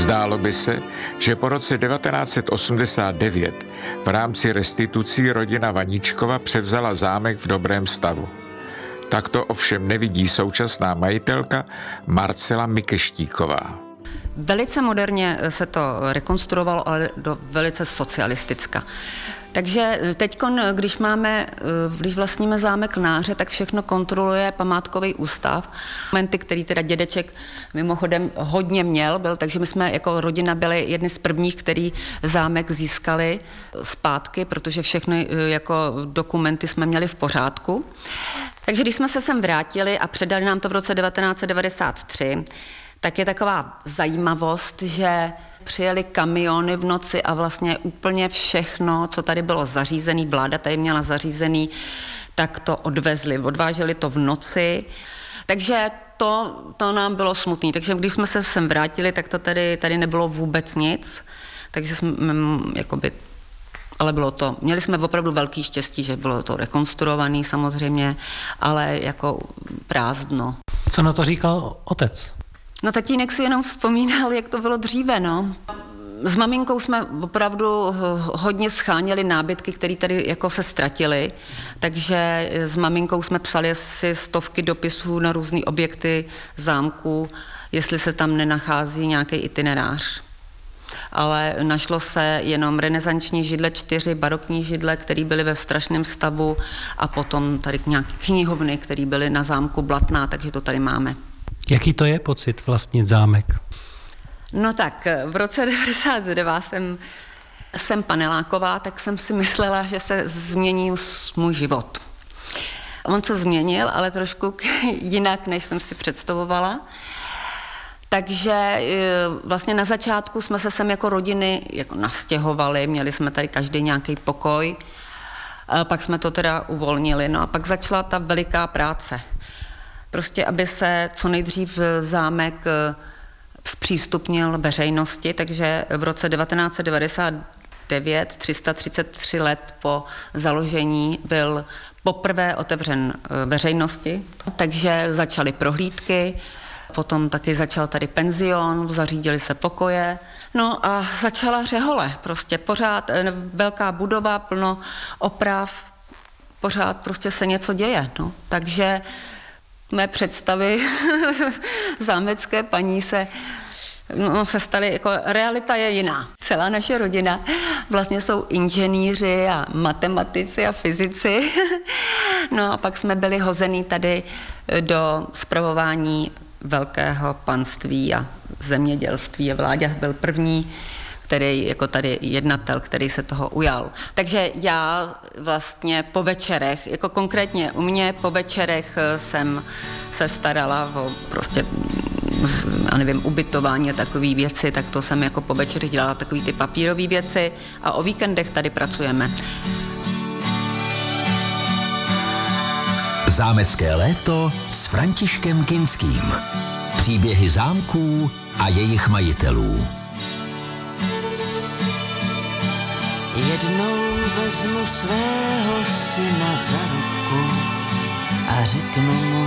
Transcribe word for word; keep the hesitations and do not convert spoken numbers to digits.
Zdálo by se, že po roce devatenáct set osmdesát devět v rámci restitucí rodina Vaníčkova převzala zámek v dobrém stavu. Tak to ovšem nevidí současná majitelka Marcela Mikeštíková. Velice moderně se to rekonstruovalo, ale do velice socialistická. Takže teď, když máme, když vlastníme zámek Lnáře, tak všechno kontroluje památkový ústav. Momenty, který teda dědeček mimochodem hodně měl, byl, takže my jsme jako rodina byli jedni z prvních, který zámek získali zpátky, protože všechny jako dokumenty jsme měli v pořádku. Takže když jsme se sem vrátili a předali nám to v roce devatenáct set devadesát tři, tak je taková zajímavost, že přijeli kamiony v noci a vlastně úplně všechno, co tady bylo zařízený, vláda tady měla zařízený, tak to odvezli, odváželi to v noci. Takže to, to nám bylo smutný. Takže když jsme se sem vrátili, tak to tady, tady nebylo vůbec nic. Takže jsme, jakoby, ale bylo to, měli jsme opravdu velký štěstí, že bylo to rekonstruovaný samozřejmě, ale jako prázdno. Co na to říkal otec? No tatínek si jenom vzpomínal, jak to bylo dříve, no. S maminkou jsme opravdu hodně scháněli nábytky, které tady jako se ztratily, takže s maminkou jsme psali asi stovky dopisů na různé objekty zámku, jestli se tam nenachází nějaký itinerář. Ale našlo se jenom renesanční židle, čtyři barokní židle, které byly ve strašném stavu a potom tady nějaké knihovny, které byly na zámku Blatná, takže to tady máme. Jaký to je pocit vlastnit zámek? No tak, v roce devadesát devět jsem, jsem paneláková, tak jsem si myslela, že se změní můj život. On se změnil, ale trošku jinak, než jsem si představovala. Takže vlastně na začátku jsme se sem jako rodiny jako nastěhovali, měli jsme tady každý nějaký pokoj, a pak jsme to teda uvolnili, no a pak začala ta veliká práce. Prostě, aby se co nejdřív zámek zpřístupnil veřejnosti, takže v roce devatenáct set devadesát devět, tři sta třicet tři let po založení, byl poprvé otevřen veřejnosti, takže začaly prohlídky, potom taky začal tady penzion, zařídily se pokoje, no a začala řehole, prostě pořád velká budova, plno oprav, pořád prostě se něco děje, no, takže mé představy zámecké paní se, no, se staly, jako realita je jiná. Celá naše rodina vlastně jsou inženýři a matematici a fyzici. No a pak jsme byli hozený tady do spravování velkého panství a zemědělství. A Vláďa byl první, který jako tady jednatel, který se toho ujal. Takže já vlastně po večerech, jako konkrétně u mě po večerech jsem se starala o prostě, já nevím, ubytování a takové věci, tak to jsem jako po večerech dělala takové ty papírové věci a o víkendech tady pracujeme. Zámecké léto s Františkem Kinským. Příběhy zámků a jejich majitelů. Jednou vezmu svého syna za ruku a řeknu mu